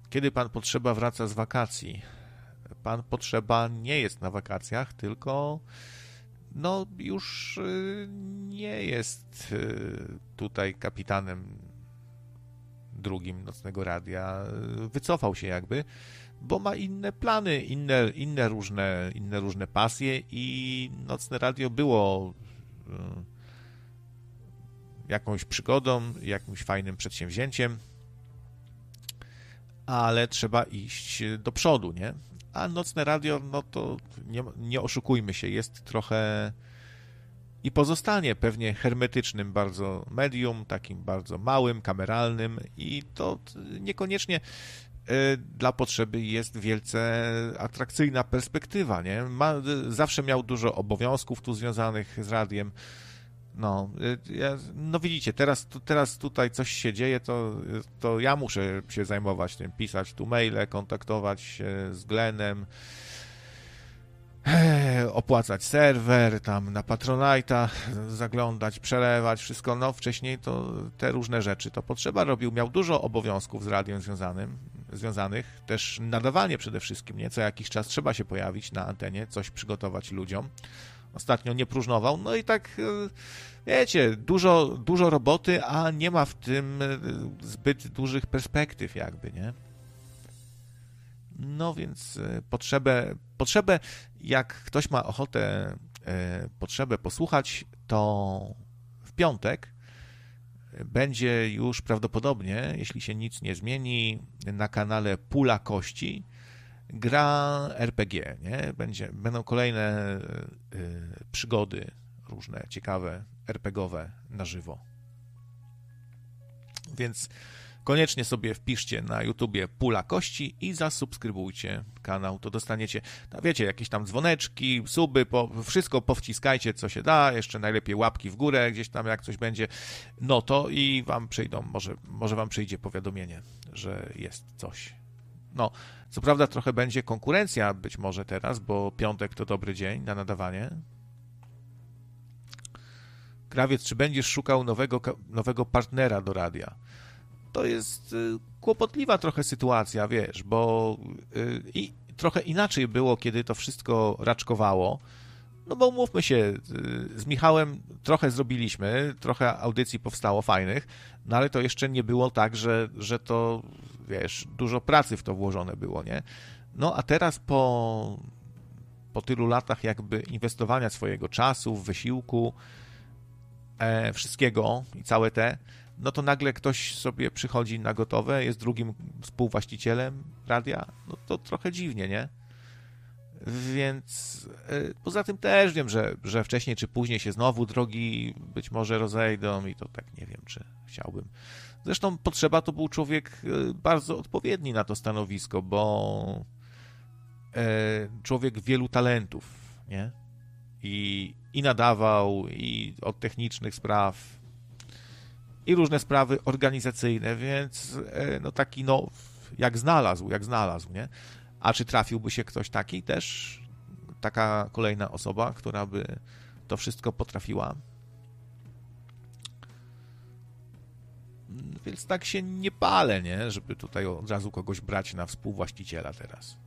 Kiedy pan Potrzeba wraca z wakacji? Pan Potrzeba nie jest na wakacjach, tylko no już nie jest tutaj kapitanem drugim Nocnego Radia. Wycofał się jakby, bo ma inne plany, inne różne pasje i Nocne Radio było jakąś przygodą, jakimś fajnym przedsięwzięciem, ale trzeba iść do przodu, nie? A Nocne Radio, no to nie oszukujmy się, jest trochę i pozostanie pewnie hermetycznym bardzo medium, takim bardzo małym, kameralnym i to niekoniecznie dla Potrzeby jest wielce atrakcyjna perspektywa, nie? Zawsze miał dużo obowiązków tu związanych z radiem. No widzicie, teraz tutaj coś się dzieje, to ja muszę się zajmować tym, pisać tu maile, kontaktować się z Glenem, opłacać serwer, tam na Patronite'a zaglądać, przelewać, wszystko, no wcześniej to te różne rzeczy to Potrzeba robił, miał dużo obowiązków z radiem związanych, też nadawanie przede wszystkim, nie? Co jakiś czas trzeba się pojawić na antenie, coś przygotować ludziom. Ostatnio nie próżnował, no i tak, wiecie, dużo roboty, a nie ma w tym zbyt dużych perspektyw jakby, nie? No więc potrzebę, jak ktoś ma ochotę Potrzebę posłuchać, to w piątek będzie już prawdopodobnie, jeśli się nic nie zmieni, na kanale Pula Kości gra RPG, nie? Będą kolejne przygody różne, ciekawe, RPGowe na żywo. Więc koniecznie sobie wpiszcie na YouTubie Pula Kości i zasubskrybujcie kanał, to dostaniecie, no wiecie, jakieś tam dzwoneczki, suby, wszystko powciskajcie, co się da, jeszcze najlepiej łapki w górę, gdzieś tam jak coś będzie, no to i wam przyjdą, może wam przyjdzie powiadomienie, że jest coś. No, co prawda trochę będzie konkurencja być może teraz, bo piątek to dobry dzień na nadawanie. Krawiec, czy będziesz szukał nowego partnera do radia? To jest kłopotliwa trochę sytuacja, wiesz, bo i trochę inaczej było, kiedy to wszystko raczkowało. No bo umówmy się, z Michałem trochę zrobiliśmy, trochę audycji powstało fajnych, no ale to jeszcze nie było tak, że to, wiesz, dużo pracy w to włożone było, nie? No a teraz po tylu latach jakby inwestowania swojego czasu, wysiłku, wszystkiego i całe no to nagle ktoś sobie przychodzi na gotowe, jest drugim współwłaścicielem radia, no to trochę dziwnie, nie? Więc poza tym też wiem, że wcześniej czy później się znowu drogi być może rozejdą i to tak nie wiem, czy chciałbym. Zresztą Potrzeba to był człowiek bardzo odpowiedni na to stanowisko, bo człowiek wielu talentów, nie? I nadawał, i od technicznych spraw, i różne sprawy organizacyjne, więc no taki, no, jak znalazł, nie? A czy trafiłby się ktoś taki też? Taka kolejna osoba, która by to wszystko potrafiła? Więc tak się nie palę, nie? Żeby tutaj od razu kogoś brać na współwłaściciela teraz.